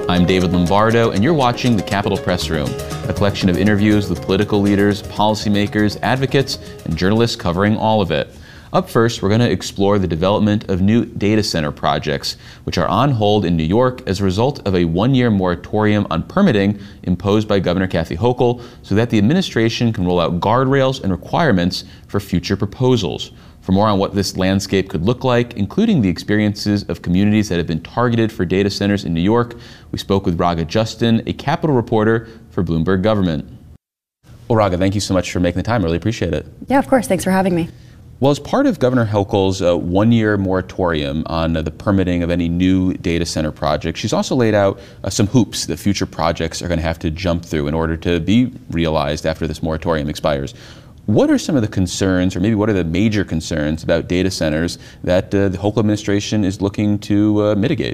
I'm David Lombardo, and you're watching the Capitol Press Room, a collection of interviews with political leaders, policymakers, advocates, and journalists covering all of it. Up first, we're going to explore the development of new data center projects, which are on hold in New York as a result of a one-year moratorium on permitting imposed by Governor Kathy Hochul so that the administration can roll out guardrails and requirements for future proposals. For more on what this landscape could look like, including the experiences of communities that have been targeted for data centers in New York, we spoke with Raga Justin, a Capitol reporter for Bloomberg Government. Well, Raga, thank you so much for making the time. I really appreciate it. Yeah, of course. Thanks for having me. Well, as part of Governor Hochul's one-year moratorium on the permitting of any new data center projects, she's also laid out some hoops that future projects are going to have to jump through in order to be realized after this moratorium expires. What are some of the concerns, or maybe what are the major concerns about data centers that the Hochul administration is looking to mitigate?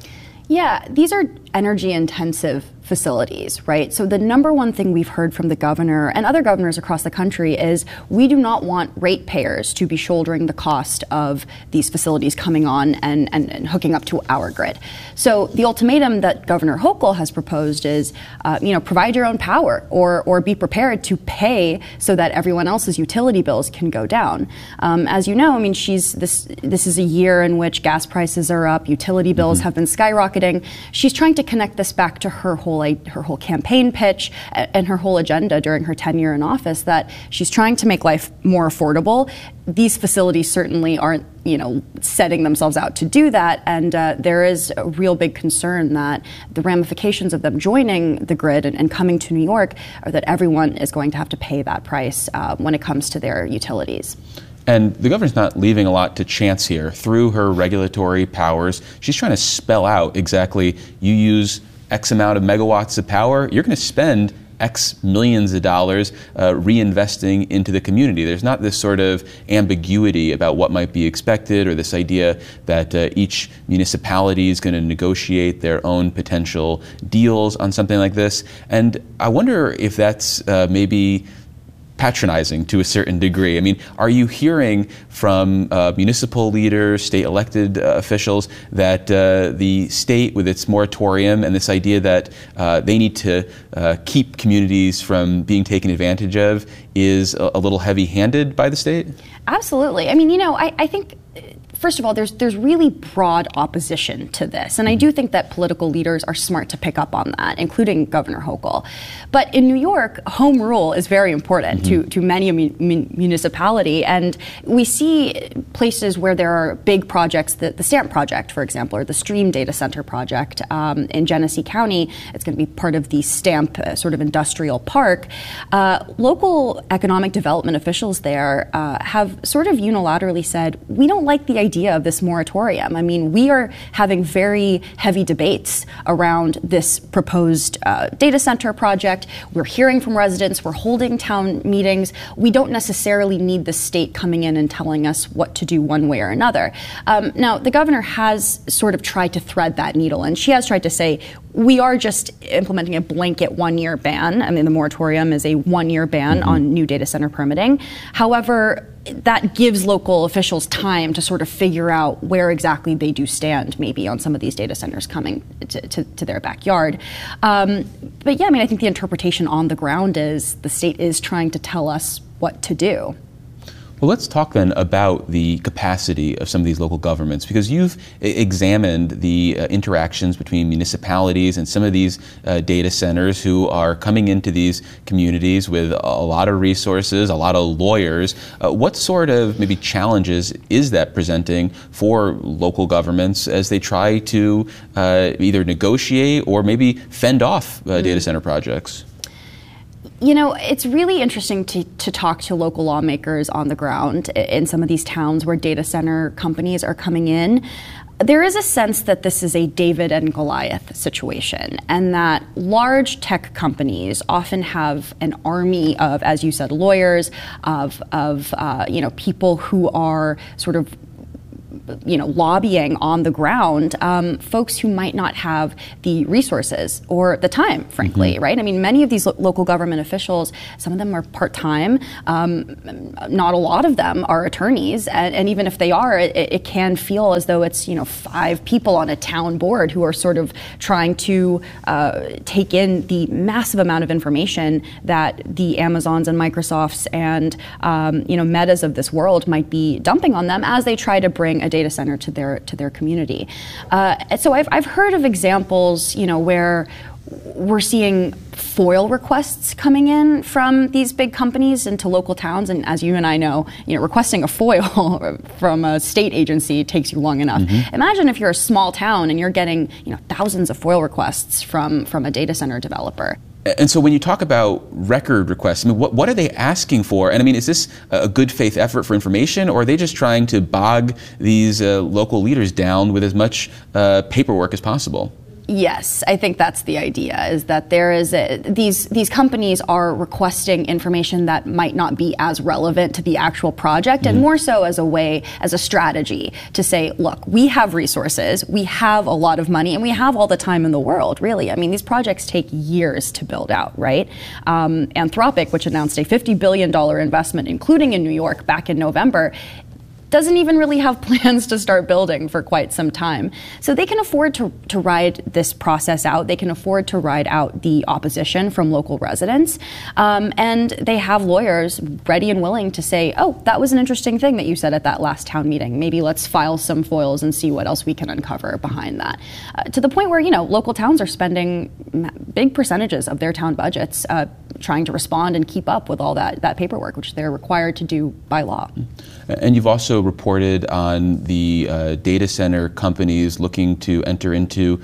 Yeah, these are energy-intensive facilities, right? So the number one thing we've heard from the governor and other governors across the country is we do not want ratepayers to be shouldering the cost of these facilities coming on and hooking up to our grid. So the ultimatum that Governor Hochul has proposed is, provide your own power or be prepared to pay so that everyone else's utility bills can go down. As you know, I mean, this is a year in which gas prices are up, utility bills have been skyrocketing. She's trying to connect this back to her whole campaign pitch and her whole agenda during her tenure in office, that she's trying to make life more affordable. These facilities certainly aren't, setting themselves out to do that, and there is a real big concern that the ramifications of them joining the grid and coming to New York are that everyone is going to have to pay that price when it comes to their utilities. And the governor's not leaving a lot to chance here. Through her regulatory powers, she's trying to spell out exactly, you use X amount of megawatts of power, you're going to spend X millions of dollars reinvesting into the community. There's not this sort of ambiguity about what might be expected, or this idea that each municipality is going to negotiate their own potential deals on something like this. And I wonder if that's maybe patronizing to a certain degree. I mean, are you hearing from municipal leaders, state elected officials, that the state, with its moratorium and this idea that they need to keep communities from being taken advantage of, is a little heavy-handed by the state? Absolutely. I mean, I think, first of all, there's really broad opposition to this. And I do think that political leaders are smart to pick up on that, including Governor Hochul. But in New York, home rule is very important to many municipality. And we see places where there are big projects, the STAMP project, for example, or the Stream Data Center project in Genesee County. It's going to be part of the STAMP sort of industrial park. Local economic development officials there have sort of unilaterally said, we don't like the idea of this moratorium. I mean, we are having very heavy debates around this proposed data center project. We're hearing from residents. We're holding town meetings. We don't necessarily need the state coming in and telling us what to do one way or another. Now, the governor has sort of tried to thread that needle, and she has tried to say, we are just implementing a blanket one-year ban. I mean, the moratorium is a one-year ban on new data center permitting. However, that gives local officials time to sort of figure out where exactly they do stand, maybe on some of these data centers coming to their backyard. But yeah, I mean, I think the interpretation on the ground is the state is trying to tell us what to do. Well, let's talk then about the capacity of some of these local governments, because you've examined the interactions between municipalities and some of these data centers who are coming into these communities with a lot of resources, a lot of lawyers. What sort of maybe challenges is that presenting for local governments as they try to either negotiate or maybe fend off data center projects? It's really interesting to talk to local lawmakers on the ground in some of these towns where data center companies are coming in. There is a sense that this is a David and Goliath situation, and that large tech companies often have an army of, as you said, lawyers, of people who are sort of lobbying on the ground, folks who might not have the resources or the time, frankly, right? I mean, many of these local government officials, some of them are part-time. Not a lot of them are attorneys, and even if they are, it can feel as though it's 5 people on a town board who are sort of trying to take in the massive amount of information that the Amazons and Microsofts and Metas of this world might be dumping on them as they try to bring a data center to their community. So I've heard of examples, where we're seeing FOIL requests coming in from these big companies into local towns, and as you and I know, requesting a FOIL from a state agency takes you long enough. Imagine if you're a small town and you're getting thousands of FOIL requests from a data center developer. And so when you talk about record requests, I mean, what are they asking for? And I mean, is this a good faith effort for information, or are they just trying to bog these local leaders down with as much paperwork as possible? Yes, I think that's the idea, is that there is these companies are requesting information that might not be as relevant to the actual project, and more so as a strategy to say, look, we have resources, we have a lot of money, and we have all the time in the world, really. I mean, these projects take years to build out, right? Anthropic, which announced a $50 billion investment, including in New York back in November, doesn't even really have plans to start building for quite some time. So they can afford to ride this process out. They can afford to ride out the opposition from local residents. And they have lawyers ready and willing to say, oh, that was an interesting thing that you said at that last town meeting. Maybe let's file some FOILs and see what else we can uncover behind that. To the point where, local towns are spending big percentages of their town budgets trying to respond and keep up with all that paperwork, which they're required to do by law. And you've also reported on the data center companies looking to enter into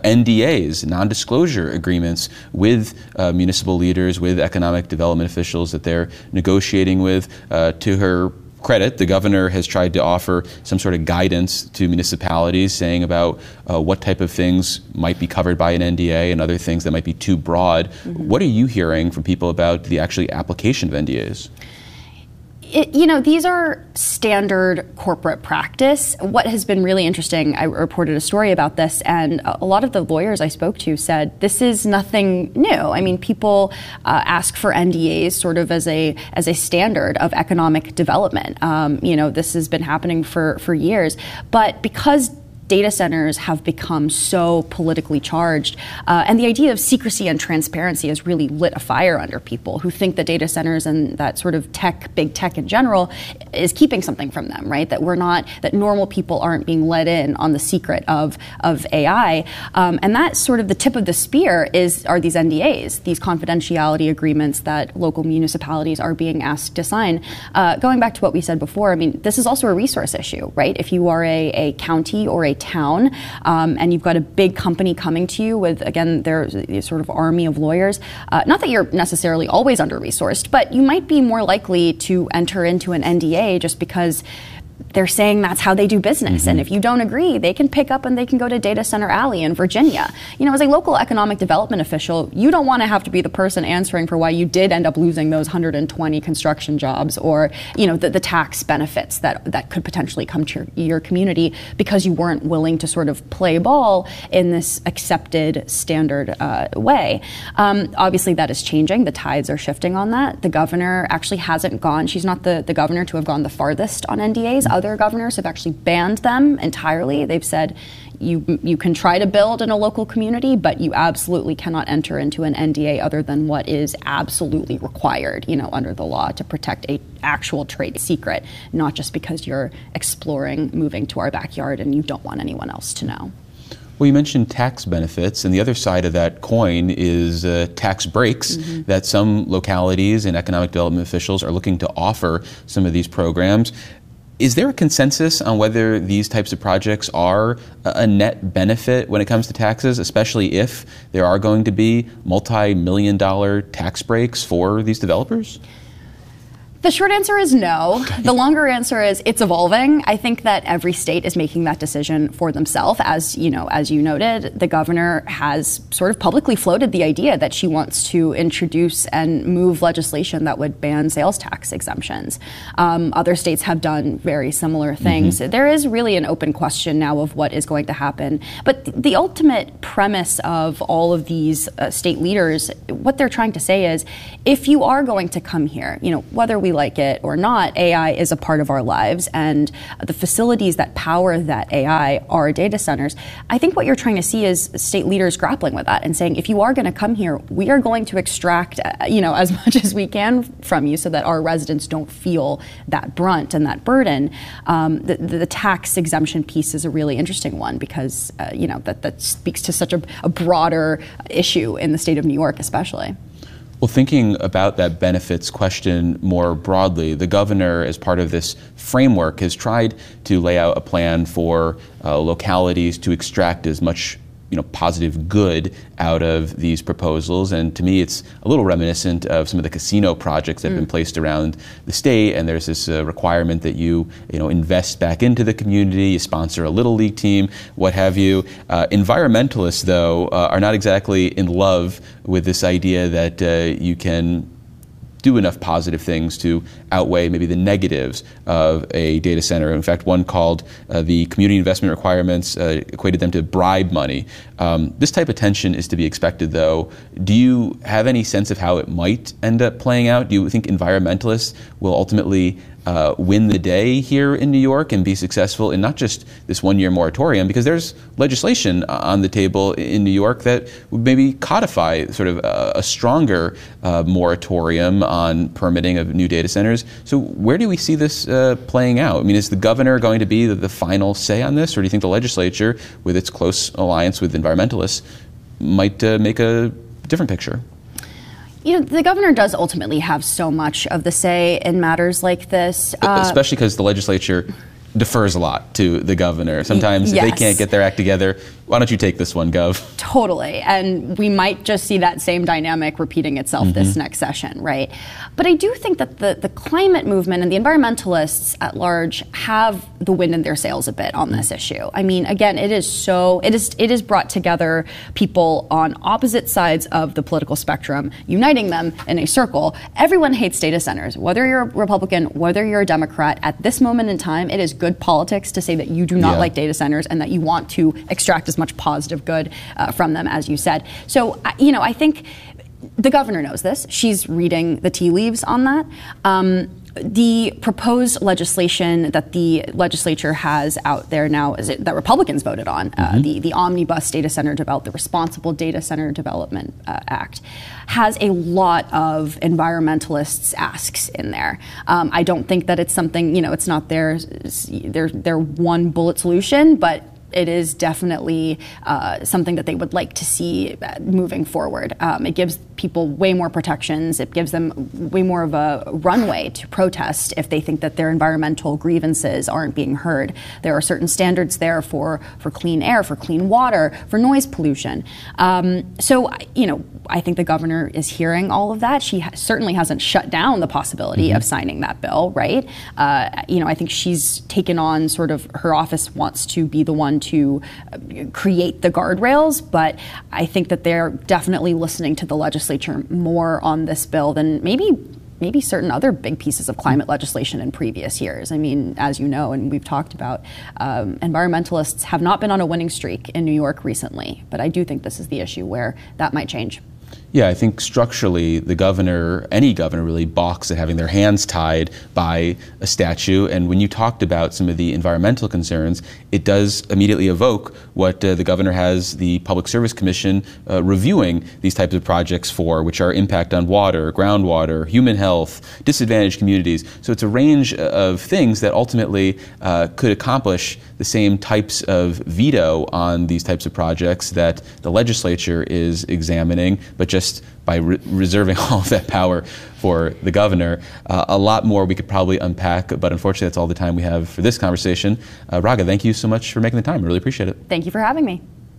NDAs, non-disclosure agreements, with municipal leaders, with economic development officials that they're negotiating with. To her credit, the governor has tried to offer some sort of guidance to municipalities, saying about what type of things might be covered by an NDA and other things that might be too broad. What are you hearing from people about the actually application of NDAs? These are standard corporate practice. What has been really interesting, I reported a story about this, and a lot of the lawyers I spoke to said this is nothing new. I mean, people ask for NDAs sort of as a standard of economic development. This has been happening for years, but because data centers have become so politically charged, and the idea of secrecy and transparency has really lit a fire under people who think that data centers and that sort of big tech in general, is keeping something from them, right? That normal people aren't being let in on the secret of AI, and that's sort of the tip of the spear are these NDAs, these confidentiality agreements that local municipalities are being asked to sign. Going back to what we said before, I mean, this is also a resource issue, right? If you are a county or a town, and you've got a big company coming to you with, again, there's a sort of army of lawyers. Not that you're necessarily always under-resourced, but you might be more likely to enter into an NDA just because they're saying that's how they do business. And if you don't agree, they can pick up and they can go to Data Center Alley in Virginia. As a local economic development official, you don't want to have to be the person answering for why you did end up losing those 120 construction jobs, or, the tax benefits that could potentially come to your community because you weren't willing to sort of play ball in this accepted standard way. Obviously, that is changing. The tides are shifting on that. The governor actually hasn't gone. She's not the governor to have gone the farthest on NDAs. Other governors have actually banned them entirely. They've said you can try to build in a local community, but you absolutely cannot enter into an NDA other than what is absolutely required, under the law to protect an actual trade secret, not just because you're exploring moving to our backyard and you don't want anyone else to know. Well, you mentioned tax benefits, and the other side of that coin is tax breaks that some localities and economic development officials are looking to offer some of these programs. Is there a consensus on whether these types of projects are a net benefit when it comes to taxes, especially if there are going to be multi-million-dollar tax breaks for these developers? The short answer is no. The longer answer is it's evolving. I think that every state is making that decision for themselves. As you noted, the governor has sort of publicly floated the idea that she wants to introduce and move legislation that would ban sales tax exemptions. Other states have done very similar things. There is really an open question now of what is going to happen. But the ultimate premise of all of these state leaders, what they're trying to say is, if you are going to come here, whether we like it or not, AI is a part of our lives, and the facilities that power that AI are data centers. I think what you're trying to see is state leaders grappling with that and saying, if you are going to come here, we are going to extract, as much as we can from you so that our residents don't feel that brunt and that burden. The tax exemption piece is a really interesting one because, that speaks to such a broader issue in the state of New York, especially. Well, thinking about that benefits question more broadly, the governor, as part of this framework, has tried to lay out a plan for localities to extract as much positive good out of these proposals. And to me, it's a little reminiscent of some of the casino projects that have been placed around the state. And there's this requirement that you invest back into the community, you sponsor a little league team, what have you. Environmentalists, though, are not exactly in love with this idea that you can do enough positive things to outweigh maybe the negatives of a data center. In fact, one called the community investment requirements equated them to bribe money. This type of tension is to be expected, though. Do you have any sense of how it might end up playing out? Do you think environmentalists will ultimately win the day here in New York and be successful in not just this one-year moratorium, because there's legislation on the table in New York that would maybe codify sort of a stronger moratorium on permitting of new data centers. So where do we see this playing out? I mean, is the governor going to be the final say on this, or do you think the legislature, with its close alliance with environmentalists, might make a different picture? The governor does ultimately have so much of the say in matters like this. Especially because the legislature defers a lot to the governor. Sometimes if they can't get their act together, why don't you take this one, Gov? Totally. And we might just see that same dynamic repeating itself this next session, right? But I do think that the climate movement and the environmentalists at large have the wind in their sails a bit on this issue. I mean, again, it is brought together people on opposite sides of the political spectrum, uniting them in a circle. Everyone hates data centers, whether you're a Republican, whether you're a Democrat. At this moment in time, it is good politics to say that you do not like data centers and that you want to extract as much positive good from them, as you said. So, I think the governor knows this. She's reading the tea leaves on that. The proposed legislation that the legislature has out there now, that Republicans voted on, the Omnibus Data Center the Responsible Data Center Development Act, has a lot of environmentalists' asks in there. I don't think that it's something, it's not their one bullet solution, but it is definitely something that they would like to see moving forward. It gives people way more protections. It gives them way more of a runway to protest if they think that their environmental grievances aren't being heard. There are certain standards there for clean air, for clean water, for noise pollution. So, I think the governor is hearing all of that. She certainly hasn't shut down the possibility of signing that bill, right? I think she's taken on sort of, her office wants to be the one to create the guardrails, but I think that they're definitely listening to the legislature more on this bill than maybe certain other big pieces of climate legislation in previous years. I mean, as you know, and we've talked about, environmentalists have not been on a winning streak in New York recently, but I do think this is the issue where that might change. Yeah, I think structurally, any governor really balks at having their hands tied by a statute. And when you talked about some of the environmental concerns, it does immediately evoke what the governor has the Public Service Commission reviewing these types of projects for, which are impact on water, groundwater, human health, disadvantaged communities. So it's a range of things that ultimately could accomplish the same types of veto on these types of projects that the legislature is examining, but just by reserving all of that power for the governor. A lot more we could probably unpack, but unfortunately that's all the time we have for this conversation. Raga, thank you so much for making the time. I really appreciate it. Thank you for having me.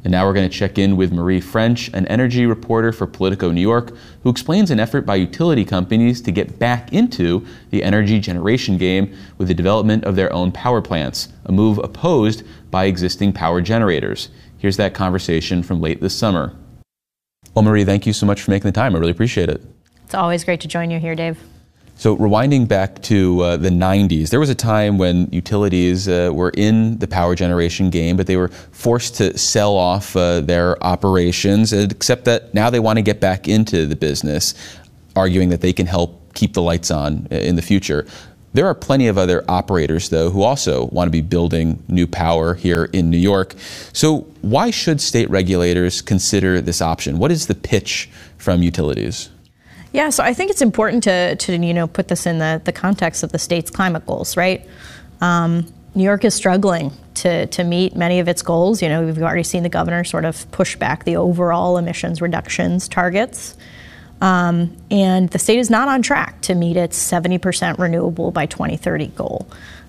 And now we're going to check in with Marie French, an energy reporter for Politico New York, who explains an effort by utility companies to get back into the energy generation game with the development of their own power plants, a move opposed by existing power generators. Here's that conversation from late this summer. Well, Marie, thank you so much for making the time. I really appreciate it. It's always great to join you here, Dave. So rewinding back to the 90s, there was a time when utilities were in the power generation game, but they were forced to sell off their operations, except that now they want to get back into the business, arguing that they can help keep the lights on in the future. There are plenty of other operators, though, who also want to be building new power here in New York. So why should state regulators consider this option? What is the pitch from utilities? Yeah, so I think it's important to put this in the context of the state's climate goals, right? New York is struggling to meet many of its goals. We've already seen the governor sort of push back the overall emissions reductions targets. And the state is not on track to meet its 70% renewable by 2030 goal.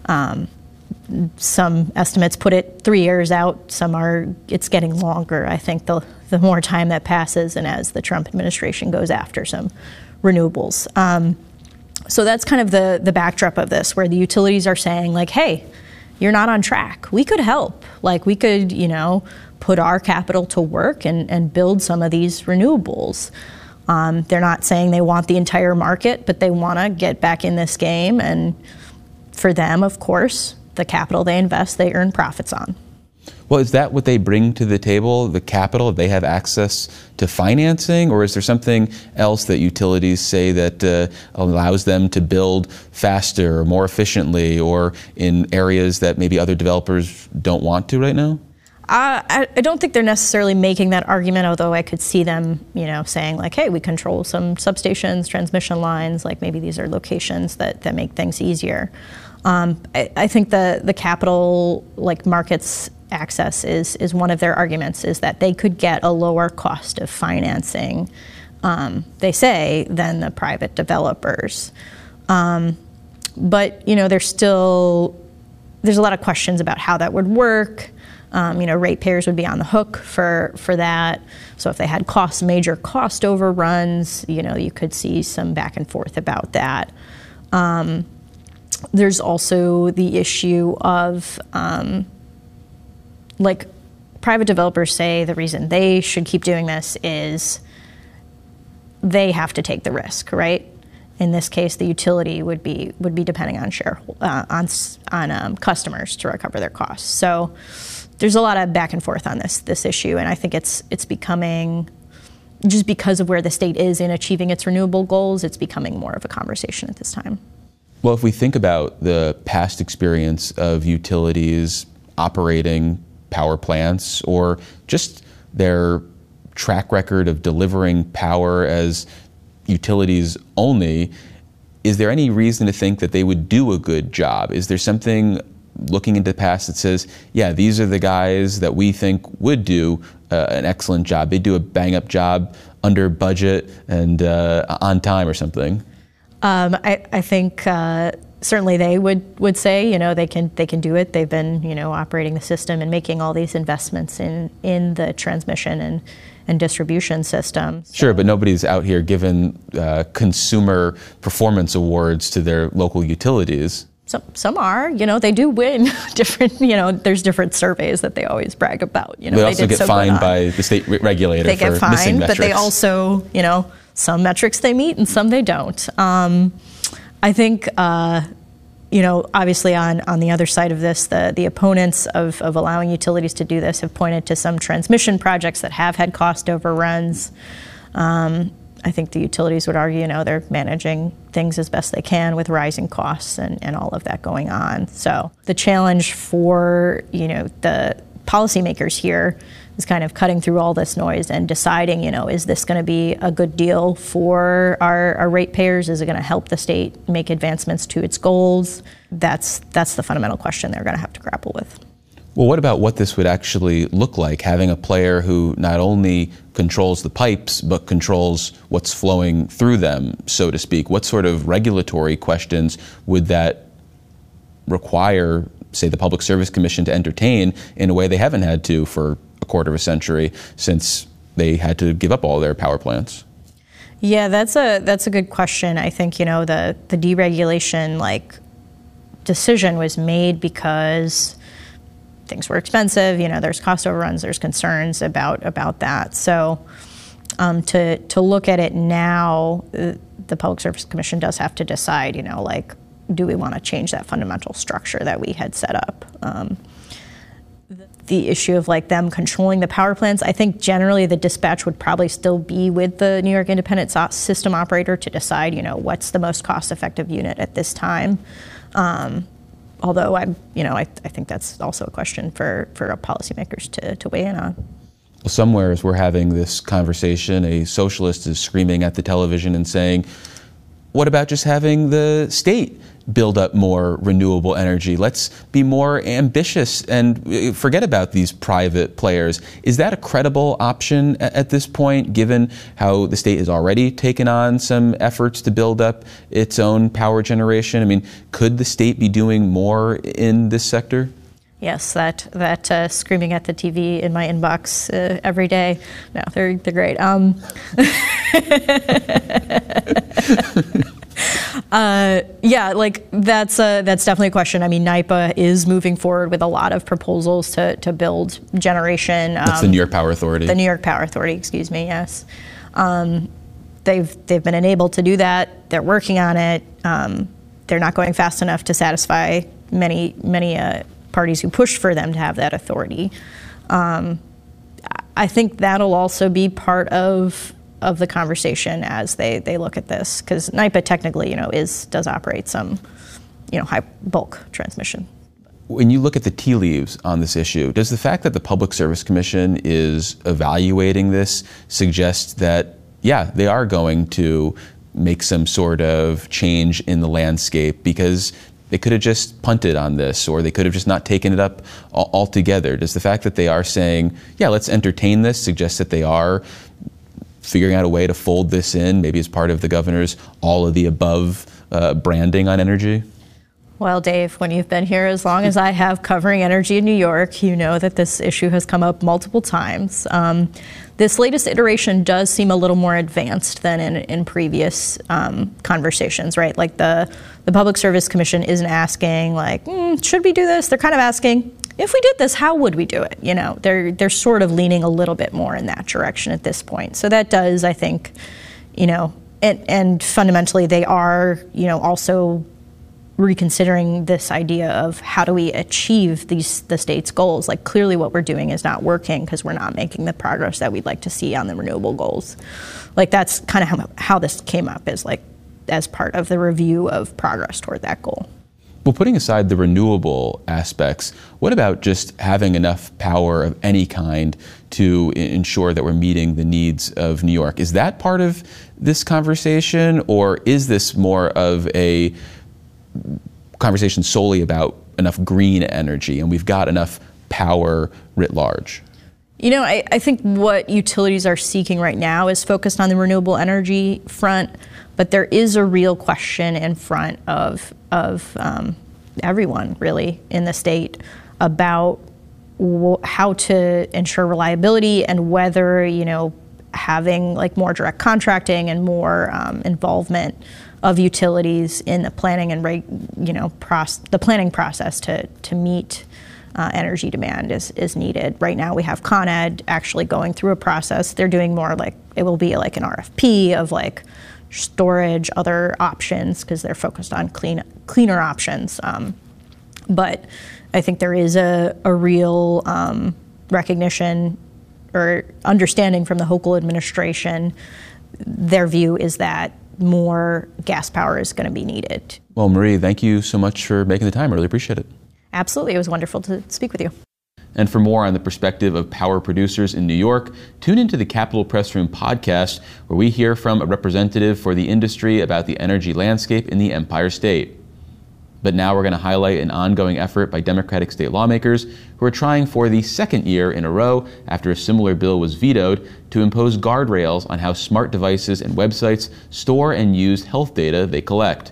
Some estimates put it 3 years out. Some are, it's getting longer. I think the more time that passes and as the Trump administration goes after some renewables. So that's kind of the backdrop of this, where the utilities are saying, like, hey, you're not on track. We could help. Like, we could, put our capital to work and build some of these renewables. They're not saying they want the entire market, but they want to get back in this game. And for them, of course, the capital they invest, they earn profits on. Well, is that what they bring to the table, the capital? They have access to financing, or is there something else that utilities say that allows them to build faster or more efficiently, or in areas that maybe other developers don't want to right now? I don't think they're necessarily making that argument, although I could see them, saying like, hey, we control some substations, transmission lines, like maybe these are locations that make things easier. I think the capital markets access is one of their arguments, is that they could get a lower cost of financing, they say, than the private developers. But there's a lot of questions about how that would work. Ratepayers would be on the hook for that. So if they had major cost overruns, you could see some back and forth about that. There's also the issue of, private developers say the reason they should keep doing this is they have to take the risk, right? In this case, the utility would be depending on customers to recover their costs. So there's a lot of back and forth on this issue, and I think it's becoming, just because of where the state is in achieving its renewable goals, it's becoming more of a conversation at this time. Well, if we think about the past experience of utilities operating power plants, or just their track record of delivering power as utilities only, is there any reason to think that they would do a good job? Is there something looking into the past that says, yeah, these are the guys that we think would do an excellent job? They do a bang-up job under budget and on time or something? I think certainly they would say, they can do it. They've been, operating the system and making all these investments in the transmission and distribution system. So. Sure, but nobody's out here giving consumer performance awards to their local utilities. Some are, they do win different, there's different surveys that they always brag about. They also get fined by the state regulator for missing metrics. They get fined, but they also, some metrics they meet and some they don't. I think, obviously on the other side of this, the opponents of allowing utilities to do this have pointed to some transmission projects that have had cost overruns. I think the utilities would argue, they're managing things as best they can with rising costs and all of that going on. So the challenge for, the policymakers here is kind of cutting through all this noise and deciding, is this going to be a good deal for our ratepayers? Is it going to help the state make advancements to its goals? That's the fundamental question they're going to have to grapple with. Well, what about what this would actually look like, having a player who not only controls the pipes, but controls what's flowing through them, so to speak? What sort of regulatory questions would that require say, the Public Service Commission to entertain in a way they haven't had to for a quarter of a century since they had to give up all their power plants? Yeah, that's a good question. I think, the deregulation decision was made because things were expensive. There's cost overruns, there's concerns about that. So to look at it now, the Public Service Commission does have to decide, do we want to change that fundamental structure that we had set up? The issue of them controlling the power plants, I think generally the dispatch would probably still be with the New York Independent System Operator to decide, what's the most cost-effective unit at this time. Although I think that's also a question for policymakers to weigh in on. Well, somewhere as we're having this conversation, a socialist is screaming at the television and saying, what about just having the state build up more renewable energy? Let's be more ambitious and forget about these private players. Is that a credible option at this point, given how the state has already taken on some efforts to build up its own power generation? I mean, could the state be doing more in this sector? Yes, that screaming at the TV in my inbox every day. No, they're great. That's definitely a question. I mean, NYPA is moving forward with a lot of proposals to build generation. That's the New York Power Authority. The New York Power Authority, excuse me. Yes, they've been enabled to do that. They're working on it. They're not going fast enough to satisfy many parties who pushed for them to have that authority. I think that'll also be part of the conversation as they look at this, because NYPA technically, does operate some, high bulk transmission. When you look at the tea leaves on this issue, does the fact that the Public Service Commission is evaluating this suggest that, yeah, they are going to make some sort of change in the landscape? Because they could have just punted on this, or they could have just not taken it up altogether. Does the fact that they are saying, yeah, let's entertain this, suggest that they are figuring out a way to fold this in, maybe as part of the governor's all of the above branding on energy? Well, Dave, when you've been here as long as I have covering energy in New York, you know that this issue has come up multiple times. This latest iteration does seem a little more advanced than in previous conversations, right? Like the Public Service Commission isn't asking should we do this? They're kind of asking, if we did this, how would we do it? They're sort of leaning a little bit more in that direction at this point. So that does, I think, and fundamentally they are, also reconsidering this idea of how do we achieve the state's goals. Clearly what we're doing is not working because we're not making the progress that we'd like to see on the renewable goals. That's kind of how this came up, is as part of the review of progress toward that goal. Well, putting aside the renewable aspects, what about just having enough power of any kind to ensure that we're meeting the needs of New York? Is that part of this conversation, or is this more of a conversation solely about enough green energy and we've got enough power writ large? I think what utilities are seeking right now is focused on the renewable energy front, but there is a real question in front of everyone really in the state about how to ensure reliability and whether, having more direct contracting and more involvement of utilities in the planning and the planning process to meet energy demand is needed. Right now we have Con Ed actually going through a process. They're doing more it will be an RFP of storage, other options, because they're focused on cleaner options. But I think there is a real recognition or understanding from the Hochul administration. Their view is that more gas power is going to be needed. Well, Marie, thank you so much for making the time. I really appreciate it. Absolutely. It was wonderful to speak with you. And for more on the perspective of power producers in New York, tune into the Capitol Press Room podcast, where we hear from a representative for the industry about the energy landscape in the Empire State. But now we're going to highlight an ongoing effort by Democratic state lawmakers who are trying for the second year in a row, after a similar bill was vetoed, to impose guardrails on how smart devices and websites store and use health data they collect.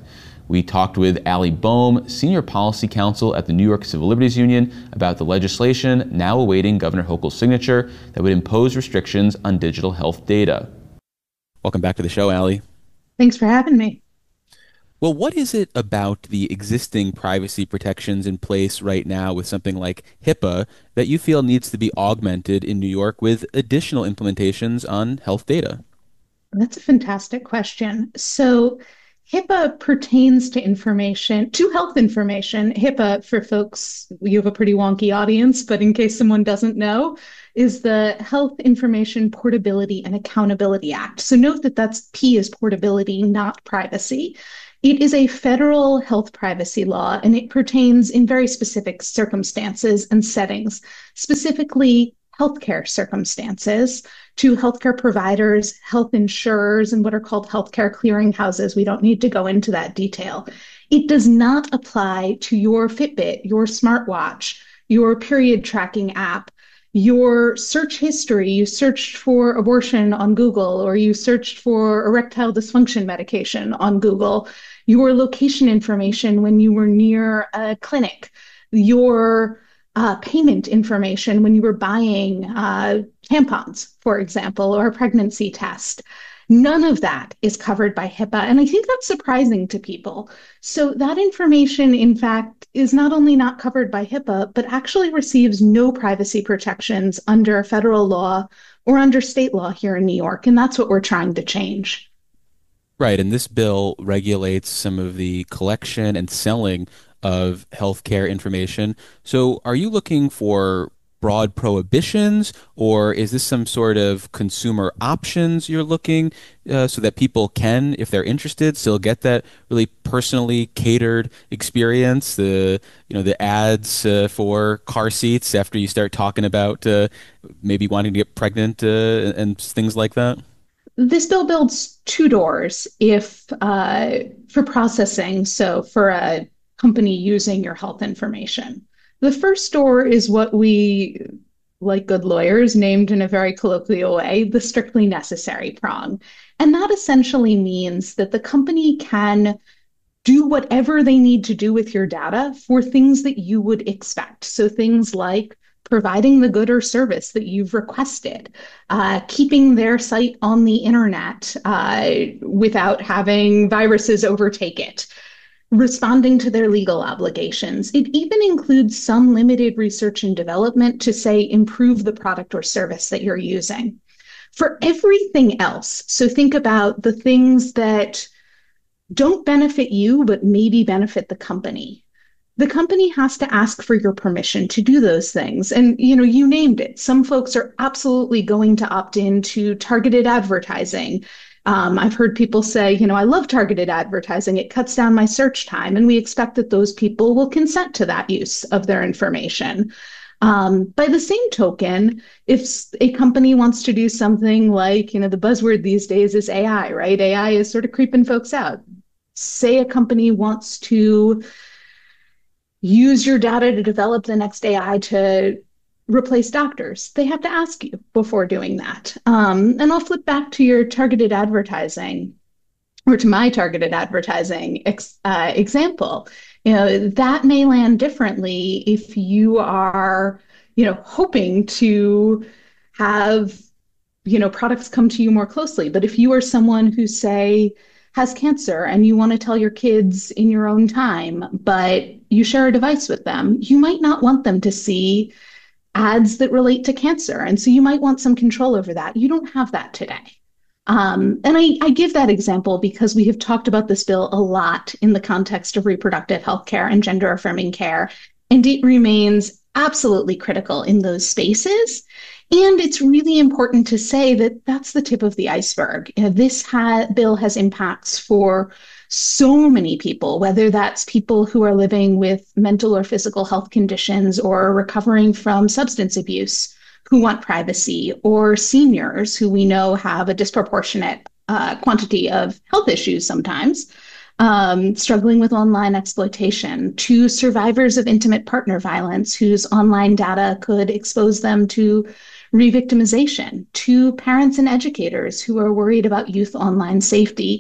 We talked with Allie Boehm, Senior Policy Counsel at the New York Civil Liberties Union, about the legislation now awaiting Governor Hochul's signature that would impose restrictions on digital health data. Welcome back to the show, Allie. Thanks for having me. Well, what is it about the existing privacy protections in place right now with something like HIPAA that you feel needs to be augmented in New York with additional implementations on health data? That's a fantastic question. So HIPAA pertains to information, to health information. HIPAA, for folks, you have a pretty wonky audience, but in case someone doesn't know, is the Health Information Portability and Accountability Act. So note that that's P is portability, not privacy. It is a federal health privacy law, and it pertains in very specific circumstances and settings, specifically healthcare circumstances, to healthcare providers, health insurers, and what are called healthcare clearinghouses. We don't need to go into that detail. It does not apply to your Fitbit, your smartwatch, your period tracking app, your search history. You searched for abortion on Google, or you searched for erectile dysfunction medication on Google, your location information when you were near a clinic, your payment information when you were buying tampons, for example, or a pregnancy test. None of that is covered by HIPAA. And I think that's surprising to people. So that information, in fact, is not only not covered by HIPAA, but actually receives no privacy protections under federal law or under state law here in New York. And that's what we're trying to change. Right, and this bill regulates some of the collection and selling of healthcare information. So are you looking for broad prohibitions, or is this some sort of consumer options you're looking so that people can, if they're interested, still get that really personally catered experience, the ads for car seats after you start talking about maybe wanting to get pregnant and things like that? This bill builds two doors if for processing, so for a company using your health information. The first door is what we, like good lawyers, named in a very colloquial way, the strictly necessary prong. And that essentially means that the company can do whatever they need to do with your data for things that you would expect. So things like providing the good or service that you've requested, keeping their site on the internet without having viruses overtake it, responding to their legal obligations. It even includes some limited research and development to, say, improve the product or service that you're using. For everything else, so think about the things that don't benefit you, but maybe benefit the company. The company has to ask for your permission to do those things. And, you named it. Some folks are absolutely going to opt into targeted advertising. I've heard people say, I love targeted advertising. It cuts down my search time. And we expect that those people will consent to that use of their information. By the same token, if a company wants to do something like, the buzzword these days is AI, right? AI is sort of creeping folks out. Say a company wants to use your data to develop the next AI to replace doctors. They have to ask you before doing that. And I'll flip back to your targeted advertising, or to my targeted advertising example. That may land differently if you are, hoping to have, products come to you more closely. But if you are someone who, say, has cancer and you want to tell your kids in your own time, but you share a device with them, you might not want them to see ads that relate to cancer. And so you might want some control over that. You don't have that today. And I give that example because we have talked about this bill a lot in the context of reproductive health care and gender affirming care. And it remains absolutely critical in those spaces. And it's really important to say that that's the tip of the iceberg. This bill has impacts for so many people, whether that's people who are living with mental or physical health conditions or recovering from substance abuse who want privacy, or seniors who we know have a disproportionate quantity of health issues sometimes, struggling with online exploitation, to survivors of intimate partner violence whose online data could expose them to re-victimization, to parents and educators who are worried about youth online safety.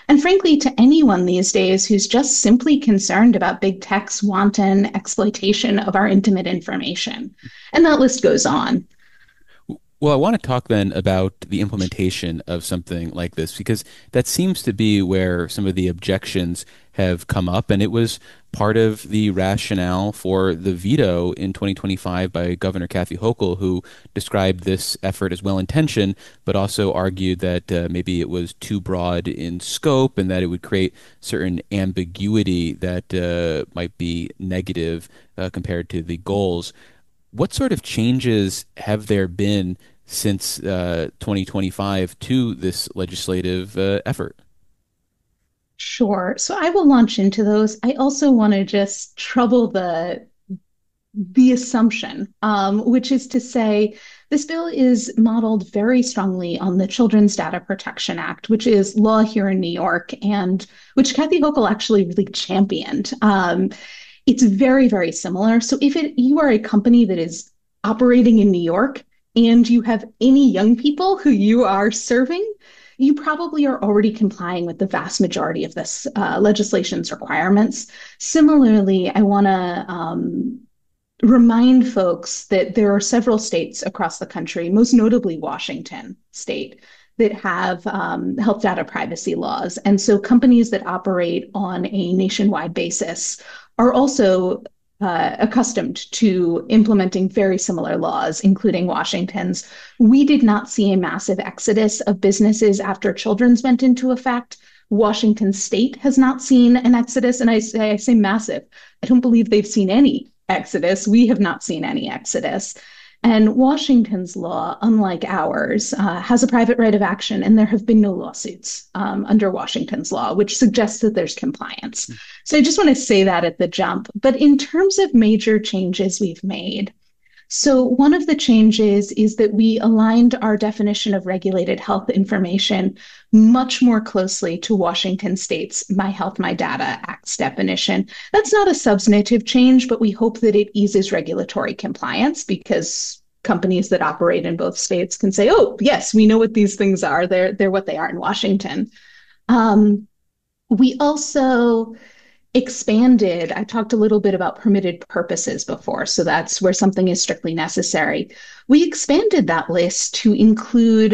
and frankly, to anyone these days who's just simply concerned about big tech's wanton exploitation of our intimate information. And that list goes on. Well, I want to talk then about the implementation of something like this, because that seems to be where some of the objections have come up. And it was part of the rationale for the veto in 2025 by Governor Kathy Hochul, who described this effort as well-intentioned, but also argued that maybe it was too broad in scope and that it would create certain ambiguity that might be negative compared to the goals. What sort of changes have there been since 2025 to this legislative effort? Sure. So I will launch into those. I also want to just trouble the assumption, which is to say this bill is modeled very strongly on the Children's Data Protection Act, which is law here in New York and which Kathy Hochul actually really championed. It's very, very similar. So if you are a company that is operating in New York and you have any young people who you are serving, you probably are already complying with the vast majority of this legislation's requirements. Similarly, I want to remind folks that there are several states across the country, most notably Washington State, that have health data privacy laws. And so companies that operate on a nationwide basis are also accustomed to implementing very similar laws, including Washington's. We did not see a massive exodus of businesses after Children's went into effect. Washington State has not seen an exodus, and I say massive. I don't believe they've seen any exodus. We have not seen any exodus. And Washington's law, unlike ours, has a private right of action, and there have been no lawsuits under Washington's law, which suggests that there's compliance. So I just want to say that at the jump. But in terms of major changes we've made, so one of the changes is that we aligned our definition of regulated health information much more closely to Washington State's My Health, My Data Act's definition. That's not a substantive change, but we hope that it eases regulatory compliance because companies that operate in both states can say, oh, yes, we know what these things are. They're what they are in Washington. We also expanded. I talked a little bit about permitted purposes before, so that's where something is strictly necessary. We expanded that list to include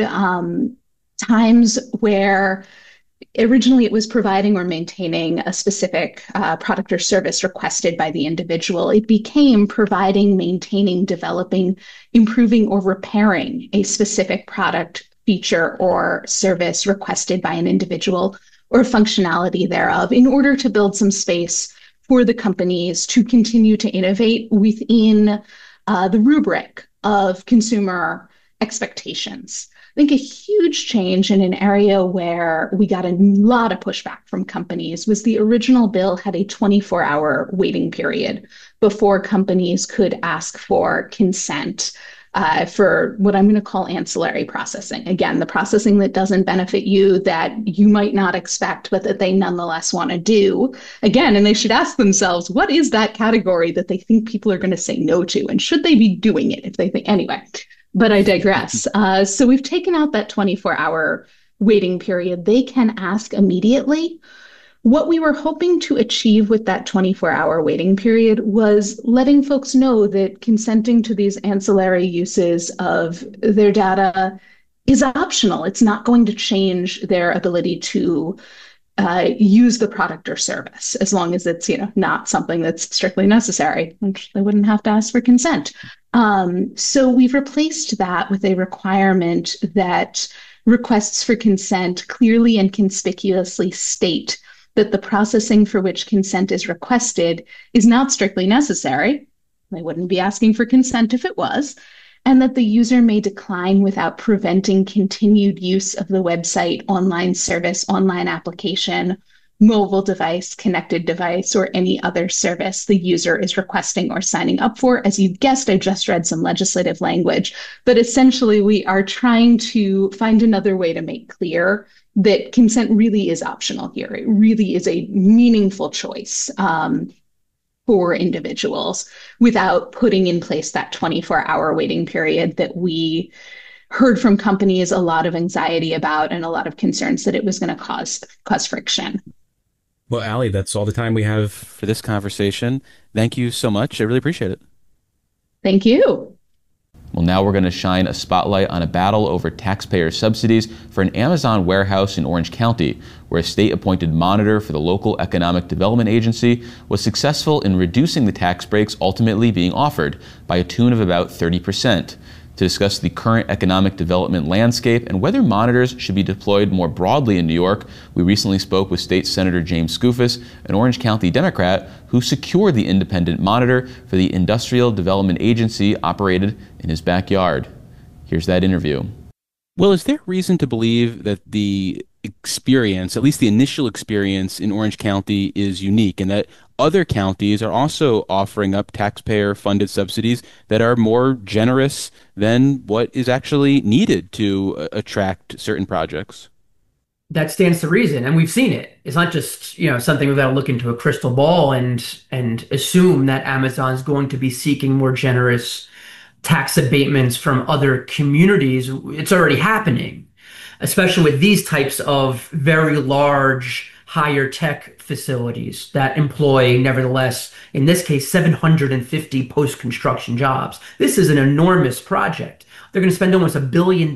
times where originally it was providing or maintaining a specific product or service requested by the individual. It became providing, maintaining, developing, improving, or repairing a specific product, feature, or service requested by an individual or functionality thereof in order to build some space for the companies to continue to innovate within the rubric of consumer expectations. I think a huge change in an area where we got a lot of pushback from companies was the original bill had a 24-hour waiting period before companies could ask for consent for what I'm going to call ancillary processing. Again, the processing that doesn't benefit you, that you might not expect, but that they nonetheless want to do. Again, and they should ask themselves, what is that category that they think people are going to say no to? And should they be doing it if they think, anyway, but I digress. So we've taken out that 24-hour waiting period. They can ask immediately. What we were hoping to achieve with that 24-hour waiting period was letting folks know that consenting to these ancillary uses of their data is optional. It's not going to change their ability to use the product or service, as long as it's not something that's strictly necessary, which they wouldn't have to ask for consent. So we've replaced that with a requirement that requests for consent clearly and conspicuously state that the processing for which consent is requested is not strictly necessary. They wouldn't be asking for consent if it was, and that the user may decline without preventing continued use of the website, online service, online application, mobile device, connected device, or any other service the user is requesting or signing up for. As you guessed, I just read some legislative language, but essentially we are trying to find another way to make clear that consent really is optional here. It really is a meaningful choice for individuals without putting in place that 24-hour waiting period that we heard from companies a lot of anxiety about and a lot of concerns that it was going to cause friction. Well, Allie, that's all the time we have for this conversation. Thank you so much. I really appreciate it. Thank you. Well, now we're going to shine a spotlight on a battle over taxpayer subsidies for an Amazon warehouse in Orange County, where a state-appointed monitor for the local economic development agency was successful in reducing the tax breaks ultimately being offered by a tune of about 30%. To discuss the current economic development landscape and whether monitors should be deployed more broadly in New York, we recently spoke with State Senator James Skoufis, an Orange County Democrat who secured the independent monitor for the Industrial Development Agency operated in his backyard. Here's that interview. Well, is there reason to believe that the experience, at least the initial experience in Orange County, is unique and that other counties are also offering up taxpayer-funded subsidies that are more generous than what is actually needed to attract certain projects? That stands to reason, and we've seen it. It's not just, something we've got to look into a crystal ball and assume that Amazon's going to be seeking more generous tax abatements from other communities. It's already happening, especially with these types of very large, higher tech facilities that employ, nevertheless, in this case, 750 post-construction jobs. This is an enormous project. They're going to spend almost $1 billion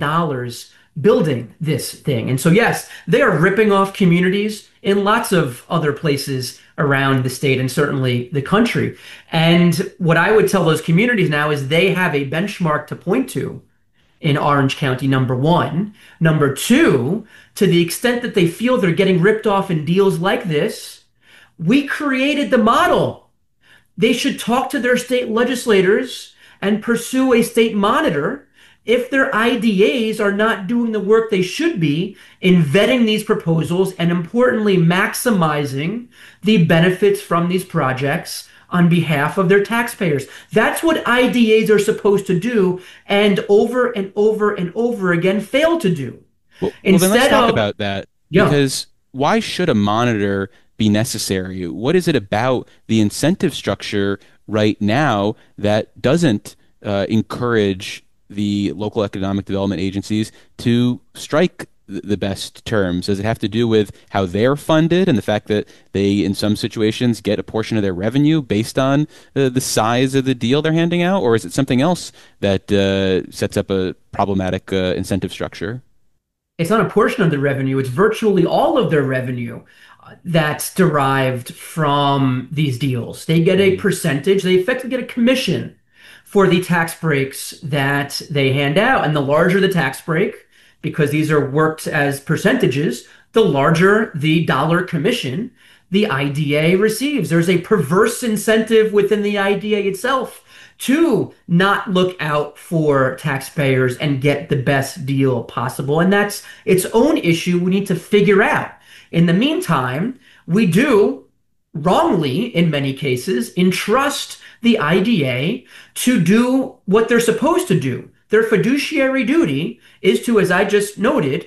building this thing. And so, yes, they are ripping off communities in lots of other places around the state and certainly the country. And what I would tell those communities now is they have a benchmark to point to in Orange County, number one. Number two, to the extent that they feel they're getting ripped off in deals like this, we created the model. They should talk to their state legislators and pursue a state monitor if their IDAs are not doing the work they should be in vetting these proposals and, importantly, maximizing the benefits from these projects on behalf of their taxpayers. That's what IDAs are supposed to do, and over and over and over again fail to do. Well, then let's talk about that, because why should a monitor be necessary? What is it about the incentive structure right now that doesn't encourage the local economic development agencies to strike the best terms? Does it have to do with how they're funded and the fact that they, in some situations, get a portion of their revenue based on the size of the deal they're handing out? Or is it something else that sets up a problematic incentive structure? It's not a portion of the revenue. It's virtually all of their revenue that's derived from these deals. They get a percentage. They effectively get a commission for the tax breaks that they hand out. And the larger the tax break, because these are worked as percentages, the larger the dollar commission the IDA receives. There's a perverse incentive within the IDA itself to not look out for taxpayers and get the best deal possible. And that's its own issue we need to figure out. In the meantime, we do, wrongly in many cases, entrust the IDA to do what they're supposed to do. Their fiduciary duty is to, as I just noted,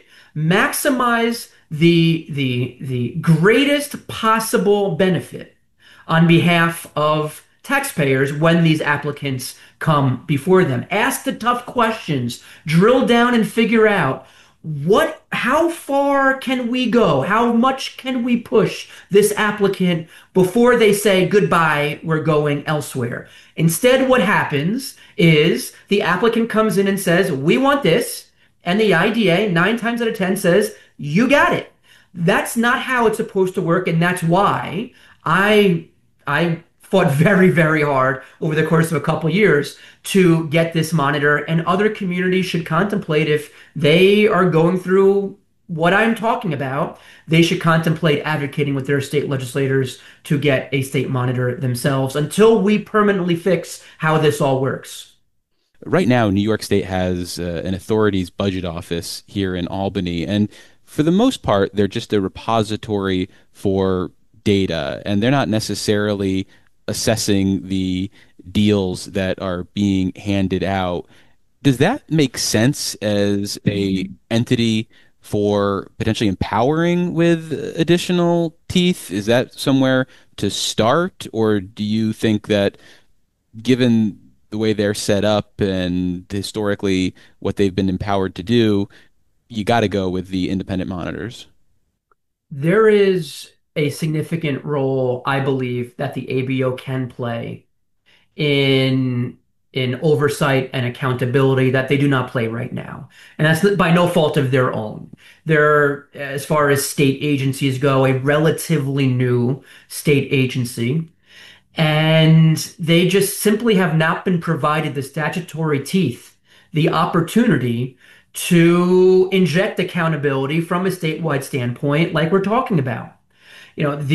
maximize the greatest possible benefit on behalf of taxpayers when these applicants come before them. Ask the tough questions, drill down and figure out how far can we go? How much can we push this applicant before they say, goodbye, we're going elsewhere? Instead, what happens is the applicant comes in and says, we want this. And the IDA, 9 times out of 10, says, you got it. That's not how it's supposed to work. And that's why I fought very, very hard over the course of a couple years to get this monitor, and other communities should contemplate, if they are going through what I'm talking about, they should contemplate advocating with their state legislators to get a state monitor themselves until we permanently fix how this all works. Right now, New York State has an authorities budget office here in Albany, and for the most part, they're just a repository for data, and they're not necessarily assessing the deals that are being handed out. Does that make sense as a entity for potentially empowering with additional teeth? Is that somewhere to start? Or do you think that given the way they're set up and historically what they've been empowered to do, you got to go with the independent monitors. There is a significant role, I believe, that the ABO can play in oversight and accountability that they do not play right now. And that's by no fault of their own. They're, as far as state agencies go, a relatively new state agency. And they just simply have not been provided the statutory teeth, the opportunity to inject accountability from a statewide standpoint, like we're talking about. You know,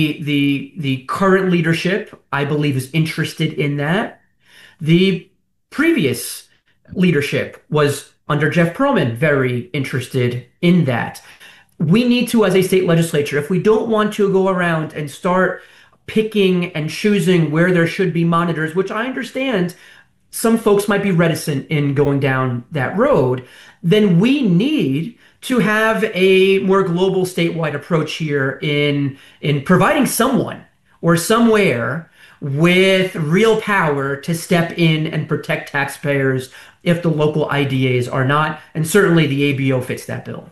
the current leadership, I believe, is interested in that. The previous leadership was under Jeff Pearlman very interested in that. We need to, as a state legislature, if we don't want to go around and start picking and choosing where there should be monitors, which I understand some folks might be reticent in going down that road, then we need to have a more global statewide approach here in providing someone or somewhere with real power to step in and protect taxpayers if the local IDAs are not. And certainly the ABO fits that bill.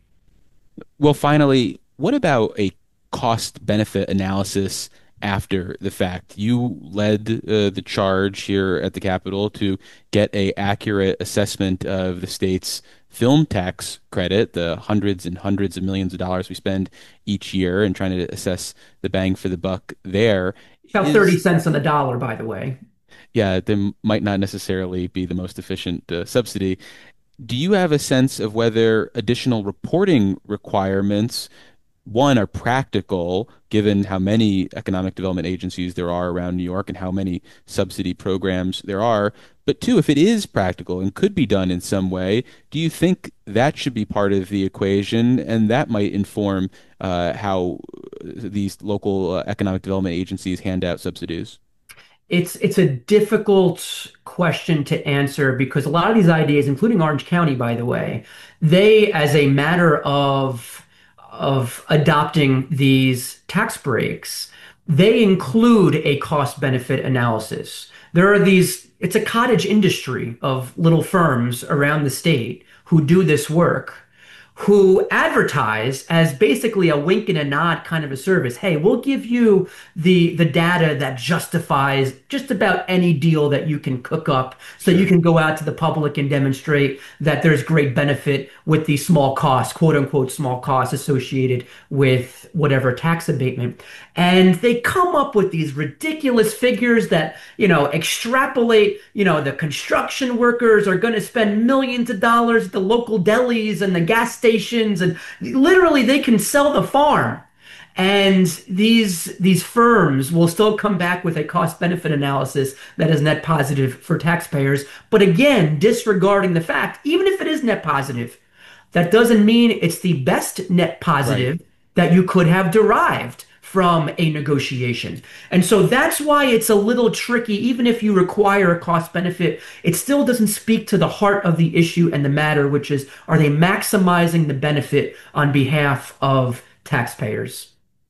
Well, finally, what about a cost benefit analysis after the fact? You led the charge here at the Capitol to get an accurate assessment of the state's film tax credit, the hundreds and hundreds of millions of dollars we spend each year, and trying to assess the bang for the buck there. About 30 cents on the dollar, by the way. Yeah, they might not necessarily be the most efficient subsidy. Do you have a sense of whether additional reporting requirements, one, are practical, given how many economic development agencies there are around New York and how many subsidy programs there are, but two, if it is practical and could be done in some way, do you think that should be part of the equation, and that might inform how these local economic development agencies hand out subsidies? It's a difficult question to answer because a lot of these IDAs, including Orange County, by the way, they, as a matter of adopting these tax breaks, they include a cost benefit analysis. There are it's a cottage industry of little firms around the state who do this work, who advertise as basically a wink and a nod kind of a service. Hey, we'll give you the data that justifies just about any deal that you can cook up so you can go out to the public and demonstrate that there's great benefit with the small costs, quote unquote, small costs associated with whatever tax abatement. And they come up with these ridiculous figures that, extrapolate, the construction workers are going to spend millions of dollars at the local delis and the gas stations, and literally they can sell the farm. And these firms will still come back with a cost benefit analysis that is net positive for taxpayers. But again, disregarding the fact, even if it is net positive, that doesn't mean it's the best net positive that you could have derived from a negotiation. And so that's why it's a little tricky. Even if you require a cost benefit, it still doesn't speak to the heart of the issue and the matter, which is, are they maximizing the benefit on behalf of taxpayers?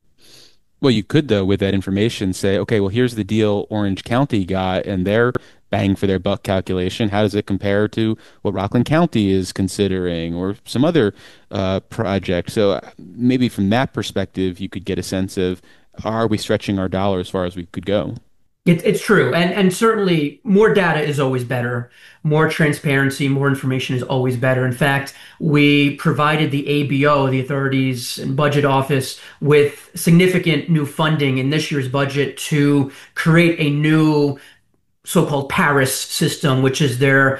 Well, you could, though, with that information say, okay, well, here's the deal Orange County got and their bang for their buck calculation. How does it compare to what Rockland County is considering or some other project? So maybe from that perspective, you could get a sense of, are we stretching our dollar as far as we could go? It's true. And certainly more data is always better. More transparency, more information is always better. In fact, we provided the ABO, the Authorities and Budget Office, with significant new funding in this year's budget to create a new so-called Paris system, which is their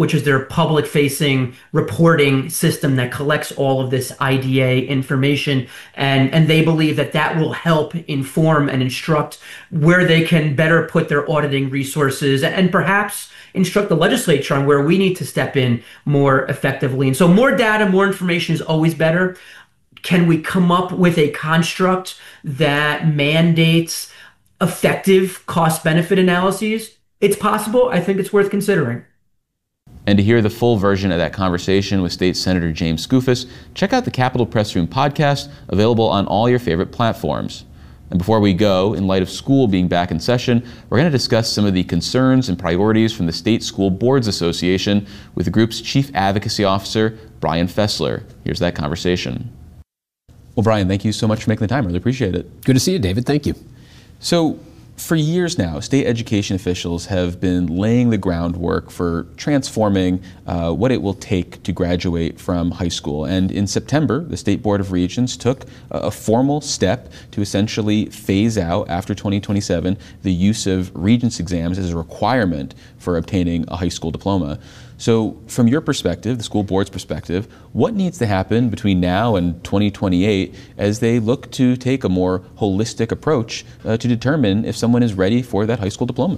public-facing reporting system that collects all of this IDA information, and they believe that will help inform and instruct where they can better put their auditing resources and perhaps instruct the legislature on where we need to step in more effectively. And so more data, more information is always better. Can we come up with a construct that mandates effective cost-benefit analyses? It's possible. I think it's worth considering. And to hear the full version of that conversation with State Senator James Skoufis, check out the Capitol Press Room podcast, available on all your favorite platforms. And before we go, in light of school being back in session, we're going to discuss some of the concerns and priorities from the State School Boards Association with the group's Chief Advocacy Officer, Brian Fessler. Here's that conversation. Well, Brian, thank you so much for making the time. Really appreciate it. Good to see you, David. Thank you. So, for years now, state education officials have been laying the groundwork for transforming what it will take to graduate from high school. And in September, the State Board of Regents took a formal step to essentially phase out, after 2027, the use of Regents exams as a requirement for obtaining a high school diploma. So from your perspective, the school board's perspective, what needs to happen between now and 2028 as they look to take a more holistic approach to determine if someone is ready for that high school diploma?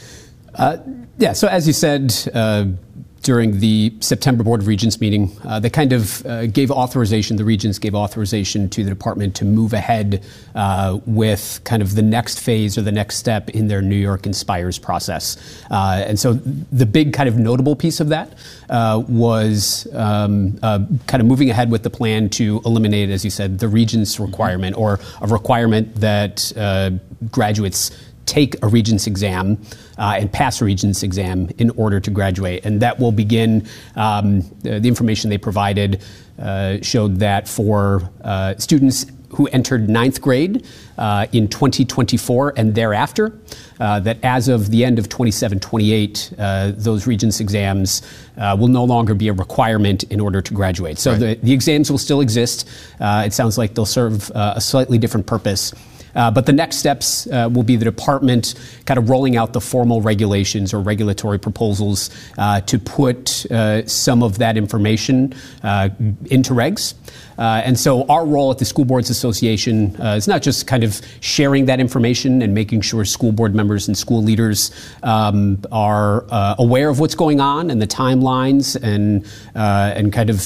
So as you said, during the September Board of Regents meeting, they kind of gave authorization, the Regents gave authorization to the department to move ahead with kind of the next phase or the next step in their New York Inspires process. And so the big kind of notable piece of that was kind of moving ahead with the plan to eliminate, as you said, the Regents requirement, or a requirement that graduates take a Regents exam and pass a Regents exam in order to graduate. And that will begin, the information they provided showed that for students who entered 9th grade in 2024 and thereafter, that as of the end of 27-28, those Regents exams will no longer be a requirement in order to graduate. So right. the exams will still exist. It sounds like they'll serve a slightly different purpose. But the next steps will be the department kind of rolling out the formal regulations or regulatory proposals to put some of that information into regs. And so our role at the School Boards Association is not just kind of sharing that information and making sure school board members and school leaders are aware of what's going on and the timelines and kind of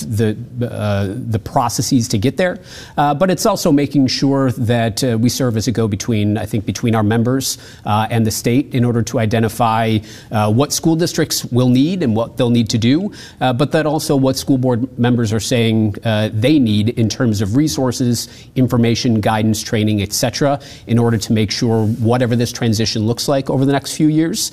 the processes to get there. But it's also making sure that we serve as a go-between, I think, between our members and the state in order to identify what school districts will need and what they'll need to do, but that also what school board members are saying they need in terms of resources, information, guidance, training, etc., in order to make sure whatever this transition looks like over the next few years,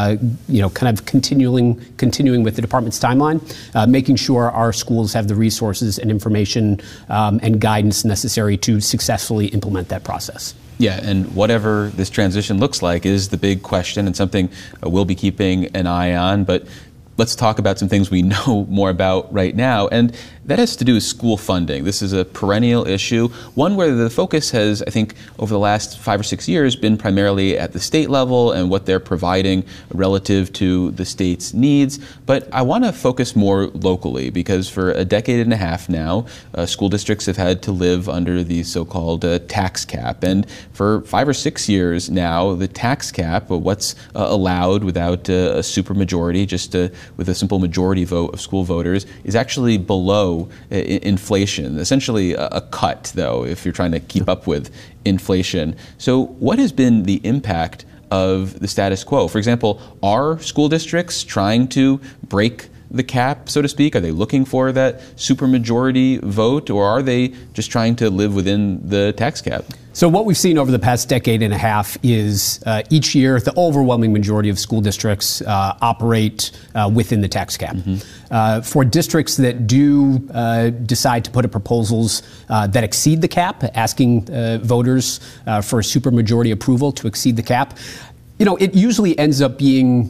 kind of continuing with the department's timeline, making sure our schools have the resources and information and guidance necessary to successfully implement that process. Yeah, and whatever this transition looks like is the big question and something we'll be keeping an eye on. But let's talk about some things we know more about right now, and that has to do with school funding. This is a perennial issue, one where the focus has, I think, over the last 5 or 6 years been primarily at the state level and what they're providing relative to the state's needs. But I want to focus more locally because for a decade and a half now, school districts have had to live under the so-called tax cap. And for 5 or 6 years now, the tax cap, what's allowed without a supermajority, just with a simple majority vote of school voters, is actually below inflation, essentially a cut, though, if you're trying to keep up with inflation. So what has been the impact of the status quo? For example, are school districts trying to break the cap, so to speak? Are they looking for that supermajority vote, or are they just trying to live within the tax cap? So what we've seen over the past decade and a half is each year the overwhelming majority of school districts operate within the tax cap. Mm-hmm. For districts that do decide to put up proposals that exceed the cap, asking voters for a supermajority approval to exceed the cap, it usually ends up being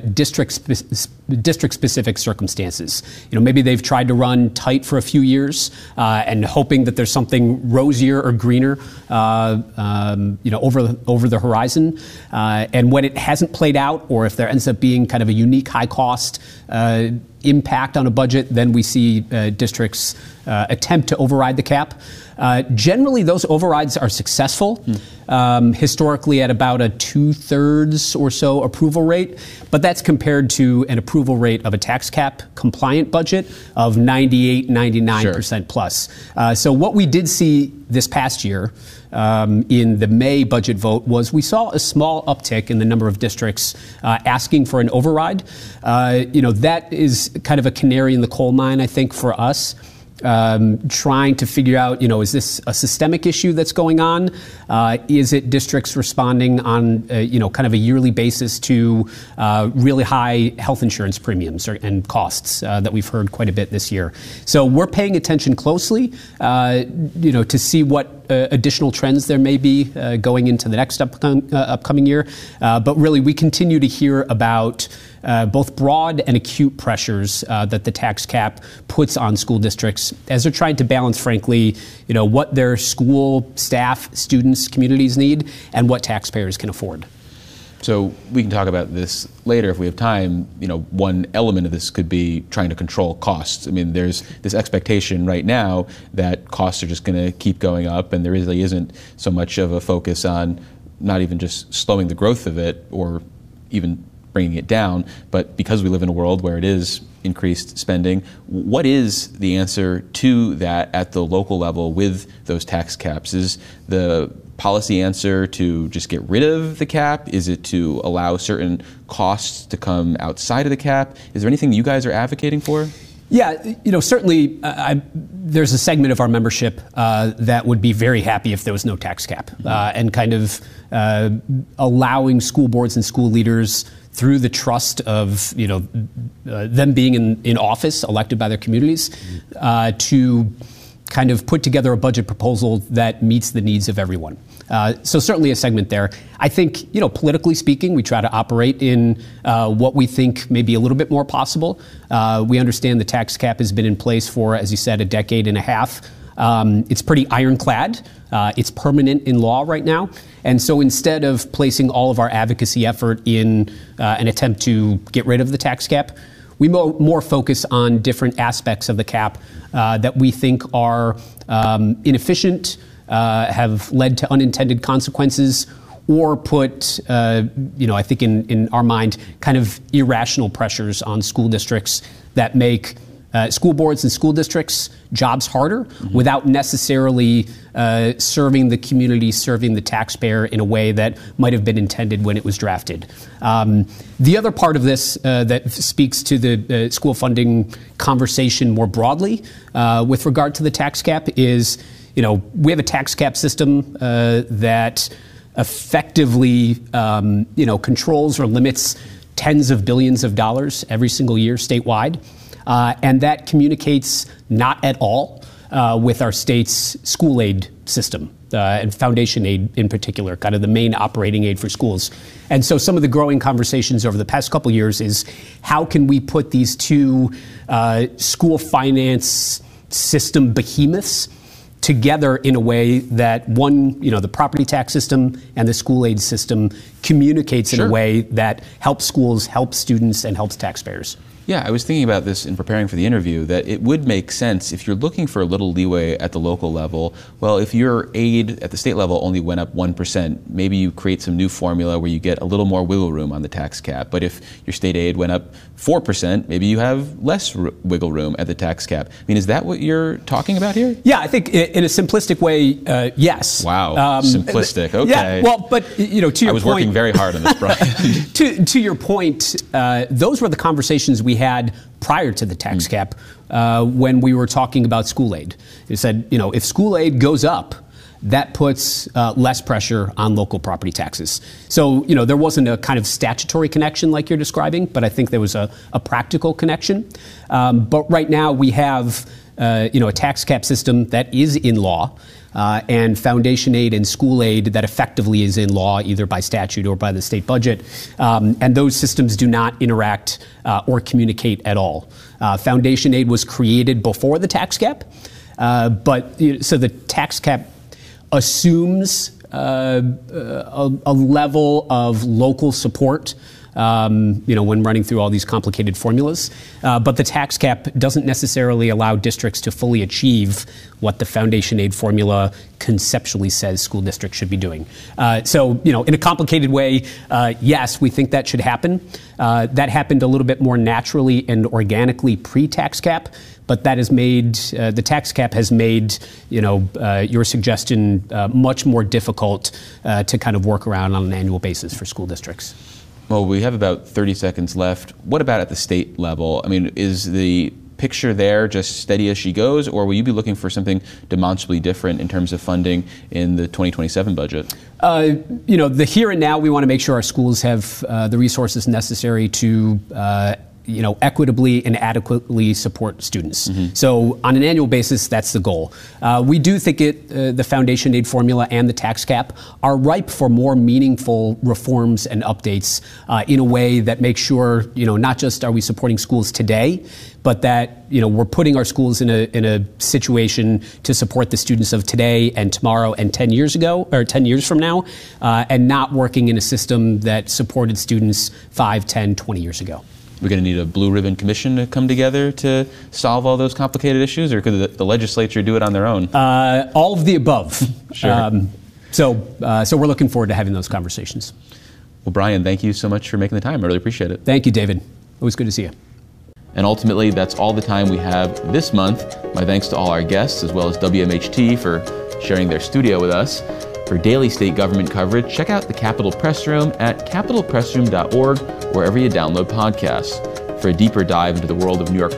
district-specific circumstances. Maybe they've tried to run tight for a few years and hoping that there's something rosier or greener, over the horizon. And when it hasn't played out, or if there ends up being kind of a unique high-cost impact on a budget, then we see districts attempt to override the cap. Generally, those overrides are successful, historically at about a 2/3 or so approval rate, but that's compared to an approval rate of a tax cap compliant budget of 98, 99% plus. So what we did see this past year in the May budget vote was we saw a small uptick in the number of districts asking for an override. That is kind of a canary in the coal mine, I think, for us. trying to figure out, is this a systemic issue that's going on? Is it districts responding on, kind of a yearly basis to really high health insurance premiums and costs that we've heard quite a bit this year? So we're paying attention closely, to see what additional trends there may be going into the next upcoming year. But really, we continue to hear about both broad and acute pressures that the tax cap puts on school districts as they're trying to balance, frankly, what their school staff, students, communities need and what taxpayers can afford. So we can talk about this later if we have time. One element of this could be trying to control costs. I mean, there's this expectation right now that costs are just going to keep going up, and there really isn't so much of a focus on not even just slowing the growth of it or even bringing it down, but because we live in a world where it is increased spending, what is the answer to that at the local level with those tax caps? Is the policy answer to just get rid of the cap? Is it to allow certain costs to come outside of the cap? Is there anything you guys are advocating for? Yeah, certainly there's a segment of our membership that would be very happy if there was no tax cap, and kind of allowing school boards and school leaders through the trust of them being in office, elected by their communities, to kind of put together a budget proposal that meets the needs of everyone. So certainly a segment there. I think, politically speaking, we try to operate in what we think may be a little bit more possible. We understand the tax cap has been in place for, as you said, a decade and a half. It's pretty ironclad. It's permanent in law right now. And so instead of placing all of our advocacy effort in an attempt to get rid of the tax cap, we more focus on different aspects of the cap that we think are inefficient, have led to unintended consequences, or put, I think in our mind, kind of irrational pressures on school districts that make school boards and school districts' jobs harder without necessarily serving the community, serving the taxpayer in a way that might have been intended when it was drafted. The other part of this that speaks to the school funding conversation more broadly with regard to the tax cap is, we have a tax cap system that effectively, controls or limits tens of billions of dollars every single year statewide. And that communicates not at all with our state's school aid system and foundation aid in particular, kind of the main operating aid for schools. And so some of the growing conversations over the past couple of years is how can we put these two school finance system behemoths together in a way that one, the property tax system and the school aid system communicates in a way that helps schools, helps students, and helps taxpayers. Yeah, I was thinking about this in preparing for the interview, that it would make sense if you're looking for a little leeway at the local level. Well, if your aid at the state level only went up 1%, maybe you create some new formula where you get a little more wiggle room on the tax cap. But if your state aid went up 4%, maybe you have less wiggle room at the tax cap. I mean, is that what you're talking about here? Yeah, I think in a simplistic way, yes. Wow, simplistic. Okay. Yeah, well, but to your point, I was working very hard on this, Brian. to your point, those were the conversations we had prior to the tax cap when we were talking about school aid. It said, if school aid goes up, that puts less pressure on local property taxes. So, there wasn't a kind of statutory connection like you're describing, but I think there was a practical connection. But right now we have, a tax cap system that is in law. And foundation aid and school aid that effectively is in law either by statute or by the state budget. And those systems do not interact or communicate at all. Foundation aid was created before the tax cap, so the tax cap assumes a level of local support when running through all these complicated formulas. But the tax cap doesn't necessarily allow districts to fully achieve what the foundation aid formula conceptually says school districts should be doing. So, in a complicated way, yes, we think that should happen. That happened a little bit more naturally and organically pre-tax cap. But that has made, the tax cap has made, your suggestion much more difficult to kind of work around on an annual basis for school districts. Well, we have about 30 seconds left. What about at the state level? I mean, is the picture there just steady as she goes, or will you be looking for something demonstrably different in terms of funding in the 2027 budget? The here and now, we want to make sure our schools have the resources necessary to equitably and adequately support students. So on an annual basis, that's the goal. We do think the foundation aid formula and the tax cap are ripe for more meaningful reforms and updates in a way that makes sure, not just are we supporting schools today, but that, we're putting our schools in a situation to support the students of today and tomorrow and 10 years from now, and not working in a system that supported students 5, 10, 20 years ago. We're going to need a blue ribbon commission to come together to solve all those complicated issues, or could the legislature do it on their own? All of the above. Sure. So we're looking forward to having those conversations. Well, Brian, thank you so much for making the time. I really appreciate it. Thank you, David. Always good to see you. And ultimately, that's all the time we have this month. My thanks to all our guests, as well as WMHT for sharing their studio with us. For daily state government coverage, check out the Capitol Press Room at capitolpressroom.org, wherever you download podcasts. For a deeper dive into the world of New York